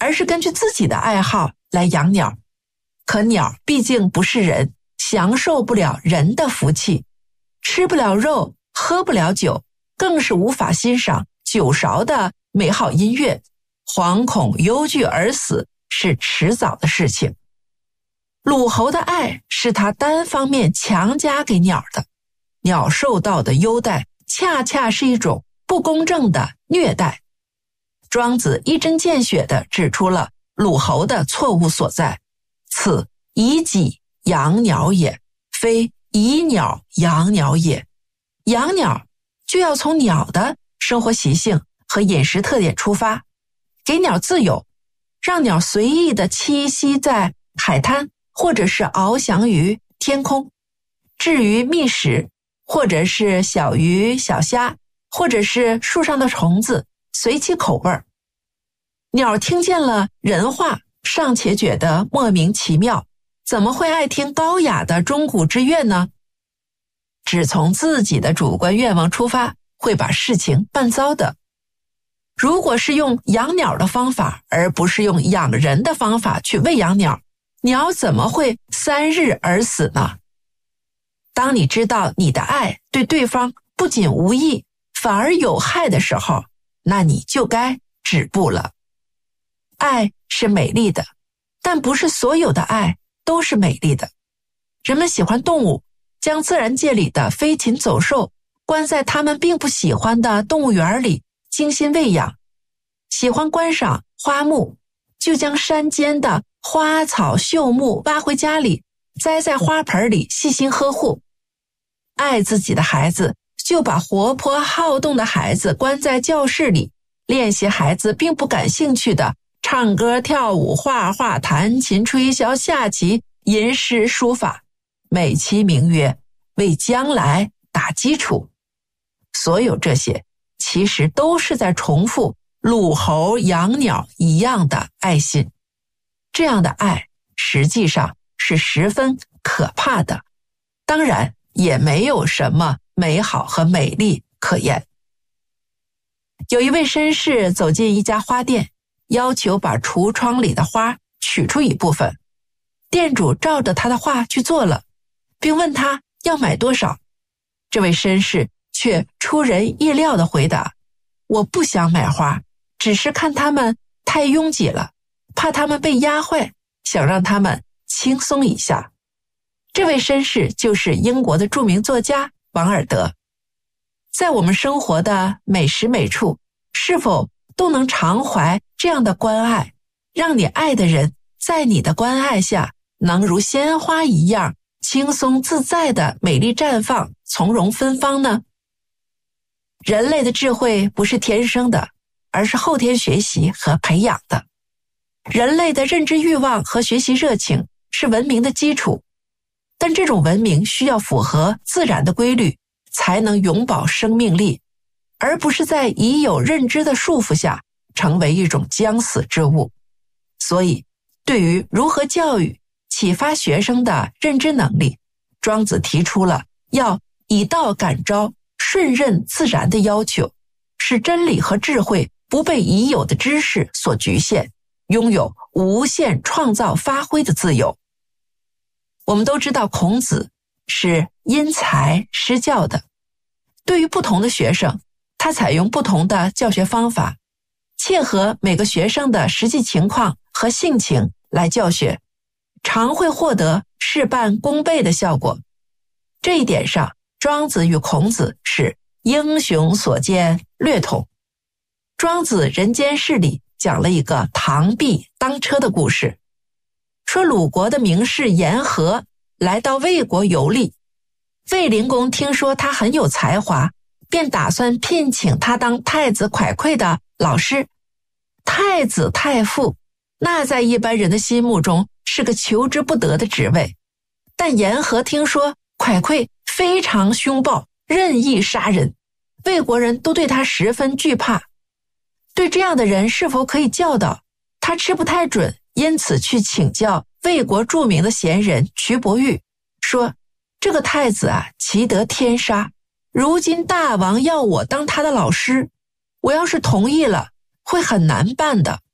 而是根据自己的爱好来养鸟。可鸟毕竟不是人，享受不了人的福气，吃不了肉，喝不了酒，更是无法欣赏酒勺的美好音乐，惶恐忧惧而死是迟早的事情。鲁侯的爱是他单方面强加给鸟的，鸟受到的优待恰恰是一种不公正的虐待。庄子一针见血地指出了鲁侯的错误所在，此以己养鸟也，非以鸟养鸟也。养鸟就要从鸟的生活习性和饮食特点出发，给鸟自由，让鸟随意地栖息在海滩，或者是翱翔于天空。至于觅食，或者是小鱼小虾，或者是树上的虫子，随其口味。鸟听见了人话，尚且觉得莫名其妙，怎么会爱听高雅的钟鼓之乐呢？只从自己的主观愿望出发，会把事情办糟的。如果是用养鸟的方法，而不是用养人的方法去喂养鸟，鸟怎么会3日而死呢？当你知道你的爱对对方不仅无益，反而有害的时候，那你就该止步了。爱是美丽的，但不是所有的爱都是美丽的。人们喜欢动物，将自然界里的飞禽走兽关在他们并不喜欢的动物园里，精心喂养。喜欢观赏花木，就将山间的花草秀木挖回家里，栽在花盆里细心呵护。爱自己的孩子，就把活泼好动的孩子关在教室里，练习孩子并不感兴趣的唱歌跳舞画画弹琴吹箫下棋吟诗书法，美其名曰为将来打基础。所有这些其实都是在重复鲁侯养鸟一样的爱心。这样的爱实际上是十分可怕的，当然也没有什么美好和美丽可言。有一位绅士走进一家花店，要求把橱窗里的花取出一部分。店主照着他的话去做了，并问他要买多少。这位绅士却出人意料地回答：我不想买花，只是看它们太拥挤了，怕它们被压坏，想让它们轻松一下。这位绅士就是英国的著名作家王尔德。在我们生活的每时每处，是否都能常怀这样的关爱，让你爱的人在你的关爱下能如鲜花一样轻松自在的美丽绽放，从容芬芳呢？人类的智慧不是天生的，而是后天学习和培养的。人类的认知欲望和学习热情是文明的基础，但这种文明需要符合自然的规律，才能永葆生命力，而不是在已有认知的束缚下成为一种将死之物。所以，对于如何教育、启发学生的认知能力，庄子提出了要以道感召、顺任自然的要求，使真理和智慧不被已有的知识所局限，拥有无限创造发挥的自由。我们都知道孔子是因材施教的，对于不同的学生，他采用不同的教学方法，切合每个学生的实际情况和性情来教学，常会获得事半功倍的效果。这一点上，庄子与孔子是英雄所见略同。庄子人间世里讲了一个螳臂当车的故事，说鲁国的名士颜和来到魏国游历，魏灵公听说他很有才华，便打算聘请他当太子蒯聩的老师。太子太傅，那在一般人的心目中是个求之不得的职位，但颜和听说蒯聩非常凶暴，任意杀人，魏国人都对他十分惧怕。对这样的人是否可以教导，他吃不太准，因此去请教魏国著名的贤人瞿伯玉，说这个太子啊，奇得天杀，如今大王要我当他的老师，我要是同意了，会很难办的。